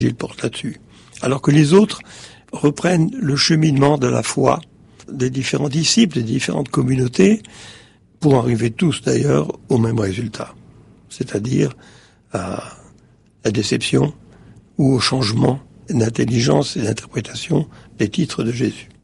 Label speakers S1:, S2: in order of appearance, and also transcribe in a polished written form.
S1: il porte là-dessus. Alors que les autres reprennent le cheminement de la foi des différents disciples, des différentes communautés, pour arriver tous d'ailleurs au même résultat, c'est-à-dire à la déception ou au changement d'intelligence et d'interprétation des titres de Jésus.